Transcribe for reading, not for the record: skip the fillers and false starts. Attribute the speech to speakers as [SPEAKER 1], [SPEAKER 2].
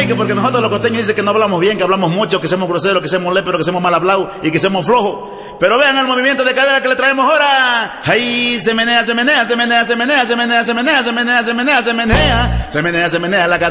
[SPEAKER 1] Ey, que porque nosotros los costeños dicen que no hablamos bien, que hablamos mucho, que somos groseros, que somos léperos, que somos mal hablados y que somos flojos. Pero vean el movimiento de cadera que le traemos ahora. Ahí se menea, se menea, se menea, se menea, se menea, se menea, se menea, se menea, se menea, se menea, se menea la cadera.